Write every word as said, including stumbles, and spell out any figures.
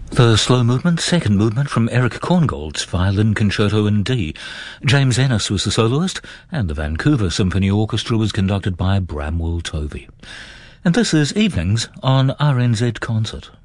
The slow movement, second movement from Eric Korngold's Violin Concerto in D. James Ennis was the soloist, and the Vancouver Symphony Orchestra was conducted by Bramwell Tovey. And this is Evenings on R N Z Concert.